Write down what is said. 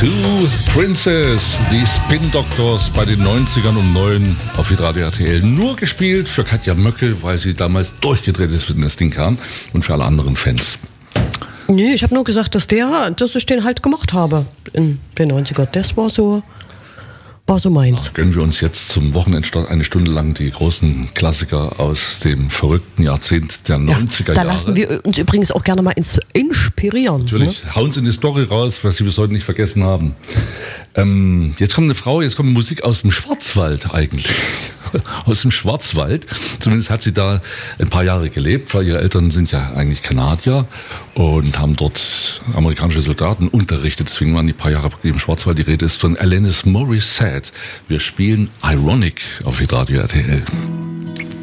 Two Princess, die Spin Doctors bei den 90ern um 9 auf Hitradio RTL. Nur gespielt für Katja Möckel, weil sie damals durchgedreht ist, wenn das Ding kam, und für alle anderen Fans. Nee, ich habe nur gesagt, dass ich den halt gemacht habe in den 90ern. Das war so meins. Ja, gönnen wir uns jetzt zum Wochenendstart eine Stunde lang die großen Klassiker aus dem verrückten Jahrzehnt der 90er Jahre. Da lassen wir uns übrigens auch gerne mal inspirieren. Natürlich, ne? Hauen Sie eine Story raus, was Sie bis heute nicht vergessen haben. Jetzt kommt Musik aus dem Schwarzwald eigentlich. Aus dem Schwarzwald. Zumindest hat sie da ein paar Jahre gelebt, weil ihre Eltern sind ja eigentlich Kanadier und haben dort amerikanische Soldaten unterrichtet. Deswegen waren die paar Jahre im Schwarzwald. Die Rede ist von Alanis Morissette. Wir spielen Ironic auf Hitradio RTL.